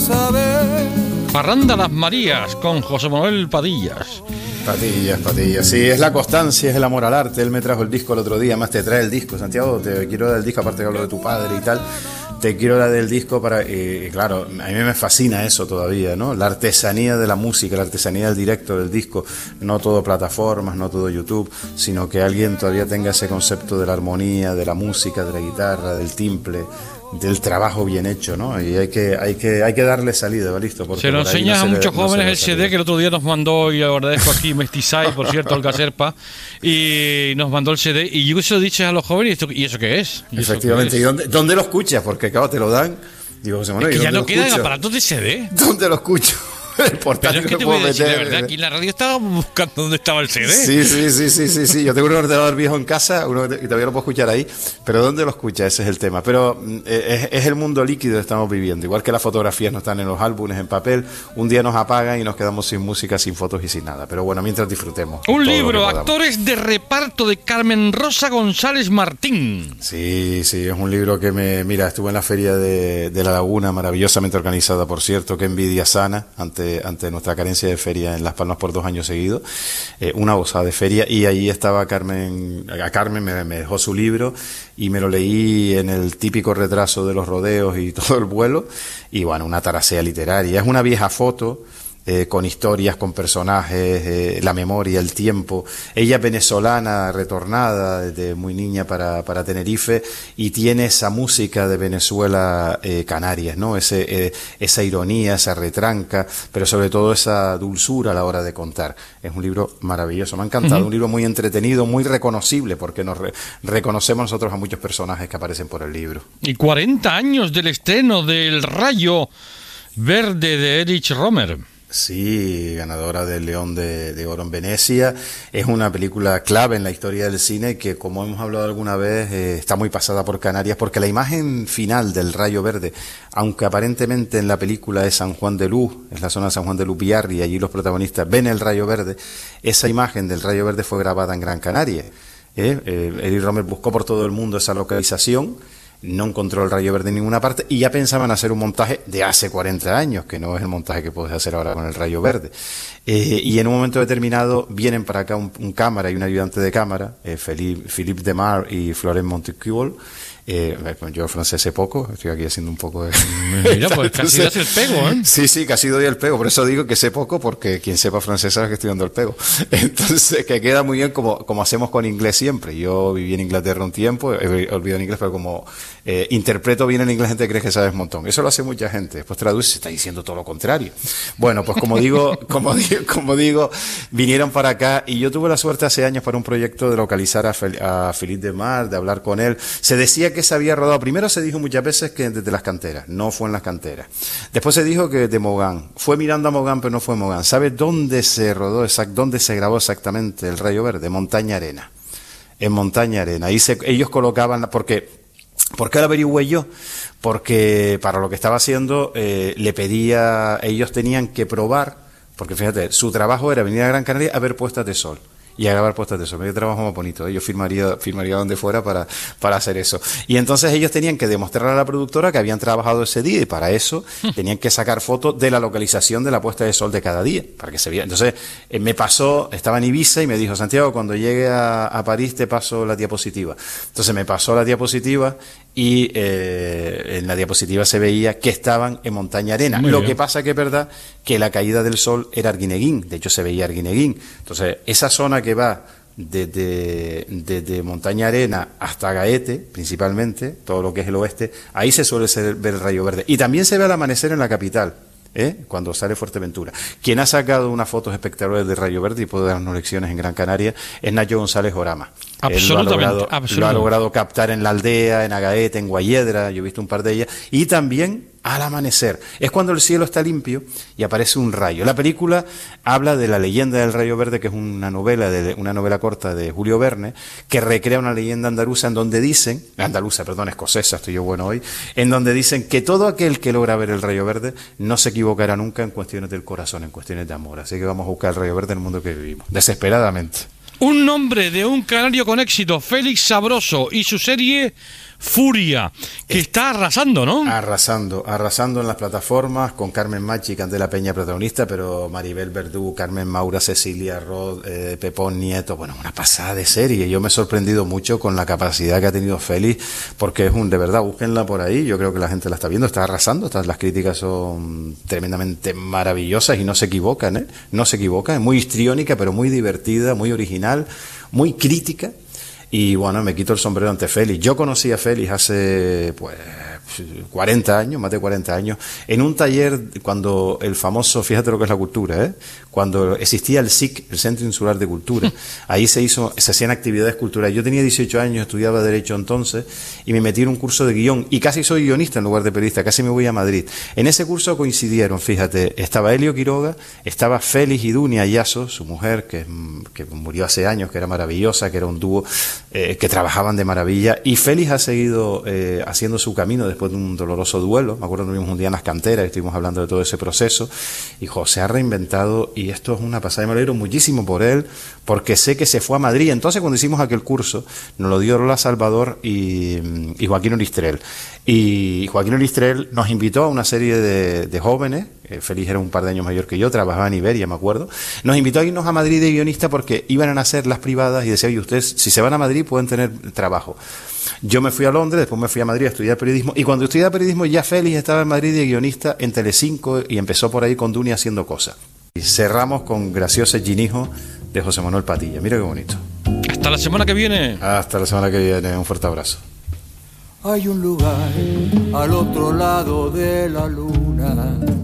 saber. Parranda Las Marías con José Manuel Padillas. Padillas, sí, es la constancia, es el amor al arte. Él me trajo el disco el otro día, más te trae el disco, Santiago, te quiero dar el disco, aparte que hablo de tu padre y tal, te quiero dar el disco para, claro, a mí me fascina eso todavía, ¿no? La artesanía de la música, la artesanía del directo, del disco, no todo plataformas, no todo YouTube, sino que alguien todavía tenga ese concepto de la armonía, de la música, de la guitarra, del timple, del trabajo bien hecho, ¿no? Y hay que darle salida, ¿va? Listo. Se lo enseñas a muchos jóvenes el CD que el otro día nos mandó, y agradezco aquí Mestizay, por cierto, Olga Serpa, y nos mandó el CD, y yo se lo dices a los jóvenes, ¿y eso qué es? Efectivamente, ¿y dónde lo escuchas? Porque claro, te lo dan, digo, José Manuel, es que ya no quedan aparatos de CD. ¿Dónde lo escucho? El portátil. Pero es que te voy a decir, de verdad, aquí en la radio estábamos buscando dónde estaba el CD. Sí. Yo tengo un ordenador viejo en casa, y todavía lo puedo escuchar ahí, pero ¿dónde lo escucha? Ese es el tema. Pero es el mundo líquido que estamos viviendo. Igual que las fotografías no están en los álbumes en papel, un día nos apagan y nos quedamos sin música, sin fotos y sin nada. Pero bueno, mientras disfrutemos. Un libro, Actores de reparto, de Carmen Rosa González Martín. Sí, es un libro que mira, estuve en la Feria de La Laguna, maravillosamente organizada, por cierto, qué envidia sana ante nuestra carencia de feria en Las Palmas por 2 años seguidos, una gozada de feria, y ahí estaba Carmen me dejó su libro y me lo leí en el típico retraso de los rodeos y todo el vuelo, y bueno, una tarasea literaria, es una vieja foto, con historias, con personajes, la memoria, el tiempo. Ella es venezolana, retornada desde muy niña para Tenerife, y tiene esa música de Venezuela, Canarias, ¿no? Esa ironía, esa retranca, pero sobre todo esa dulzura a la hora de contar. Es un libro maravilloso, me ha encantado, un libro muy entretenido, muy reconocible, porque nos reconocemos nosotros a muchos personajes que aparecen por el libro. Y 40 años del estreno del Rayo Verde de Erich Romer. Sí, ganadora del León de Oro en Venecia. Es una película clave en la historia del cine que, como hemos hablado alguna vez, está muy pasada por Canarias, porque la imagen final del Rayo Verde, aunque aparentemente en la película es San Juan de Luz, es la zona de San Juan de Lupiarri, y allí los protagonistas ven el Rayo Verde, esa imagen del Rayo Verde fue grabada en Gran Canaria. Erich Romer buscó por todo el mundo esa localización, no encontró el Rayo Verde en ninguna parte, y ya pensaban hacer un montaje de hace 40 años, que no es el montaje que puedes hacer ahora con el Rayo Verde. Y en un momento determinado vienen para acá un cámara y un ayudante de cámara, Philippe Demar y Florent Monticule. Yo francés sé poco, estoy aquí haciendo un poco de... Mira, pues casi das el pego, ¿eh? Sí, casi doy el pego, por eso digo que sé poco, porque quien sepa francés sabe que estoy dando el pego. Entonces, que queda muy bien como hacemos con inglés siempre. Yo viví en Inglaterra un tiempo, he olvidado el inglés, pero como interpreto bien el inglés, gente cree que sabes un montón. Eso lo hace mucha gente, después traduce, se está diciendo todo lo contrario. Bueno, pues como digo, vinieron para acá, y yo tuve la suerte hace años para un proyecto de localizar a Philippe Demar, de hablar con él. Se decía que se había rodado, primero se dijo muchas veces que desde las canteras, no fue en las canteras. Después se dijo que de Mogán, fue mirando a Mogán, pero no fue Mogán. ¿Sabes dónde se rodó, dónde se grabó exactamente el Rayo Verde? Montaña Arena. En Montaña Arena. Ahí ellos colocaban, ¿por qué lo averigüé yo? Porque para lo que estaba haciendo, ellos tenían que probar, porque fíjate, su trabajo era venir a Gran Canaria a ver puestas de sol y a grabar puestas de sol. Medio trabajo más bonito, yo firmaría donde fuera para hacer eso. Y entonces ellos tenían que demostrarle a la productora que habían trabajado ese día, y para eso tenían que sacar fotos de la localización de la puesta de sol de cada día, para que se viera. Entonces estaba en Ibiza y me dijo: Santiago, cuando llegue a París te paso la diapositiva. Entonces me pasó la diapositiva, y en la diapositiva se veía que estaban en Montaña Arena. Lo que pasa que es verdad que la caída del sol era Arguineguín, de hecho se veía Arguineguín. Entonces esa zona que va desde Montaña Arena hasta Gaete, principalmente, todo lo que es el oeste, ahí se suele ver el Rayo Verde. Y también se ve al amanecer en la capital, cuando sale Fuerteventura. Quien ha sacado unas fotos espectaculares de Rayo Verde y puede darnos lecciones en Gran Canaria es Nacho González Orama. Absolutamente. Lo ha logrado captar en La Aldea, en Agaete, en Guayedra, yo he visto un par de ellas, y también al amanecer. Es cuando el cielo está limpio y aparece un rayo. La película habla de la leyenda del Rayo Verde, que es una novela corta de Julio Verne, que recrea una leyenda escocesa, estoy yo bueno hoy, en donde dicen que todo aquel que logra ver el Rayo Verde no se equivocará nunca en cuestiones del corazón, en cuestiones de amor. Así que vamos a buscar el Rayo Verde en el mundo que vivimos, desesperadamente. Un nombre de un canario con éxito, Félix Sabroso, y su serie Furia, que está arrasando, ¿no? Arrasando en las plataformas, con Carmen Machi, Candela Peña protagonista, pero Maribel Verdú, Carmen Maura, Cecilia Rod, Pepón Nieto, bueno, una pasada de serie. Yo me he sorprendido mucho con la capacidad que ha tenido Félix, porque de verdad, búsquenla por ahí, yo creo que la gente la está viendo, está arrasando, las críticas son tremendamente maravillosas y no se equivocan, ¿eh? No se equivocan, es muy histriónica, pero muy divertida, muy original, muy crítica. Y bueno, me quito el sombrero ante Félix. Yo conocí a Félix hace, pues, 40 años, más de 40 años, en un taller cuando el famoso, fíjate lo que es la cultura, cuando existía el SIC, el Centro Insular de Cultura, ahí se hacían actividades culturales. Yo tenía 18 años, estudiaba Derecho entonces, y me metí en un curso de guión, y casi soy guionista en lugar de periodista, casi me voy a Madrid. En ese curso coincidieron, fíjate, estaba Helio Quiroga, estaba Félix y Dunia Ayaso, su mujer, que murió hace años, que era maravillosa, que era un dúo, que trabajaban de maravilla, y Félix ha seguido haciendo su camino después de un doloroso duelo. Me acuerdo que nos vimos un día en las canteras y estuvimos hablando de todo ese proceso, y se ha reinventado, y esto es una pasada. Me alegro muchísimo por él, porque sé que se fue a Madrid. Entonces, cuando hicimos aquel curso, nos lo dio Lola Salvador y Joaquín Oristrel. Y Joaquín Oristrel nos invitó a una serie de jóvenes, Félix era un par de años mayor que yo, trabajaba en Iberia, me acuerdo, nos invitó a irnos a Madrid de guionista porque iban a nacer las privadas y decía, oye, ustedes si se van a Madrid pueden tener trabajo. Yo me fui a Londres, después me fui a Madrid a estudiar periodismo, y cuando estudiaba periodismo ya Félix estaba en Madrid de guionista en Telecinco y empezó por ahí con Dunia haciendo cosas. Y cerramos con Gracioso Ginijo de José Manuel Patilla. Mira qué bonito. Hasta la semana que viene. Hasta la semana que viene, un fuerte abrazo. Hay un lugar al otro lado de la luna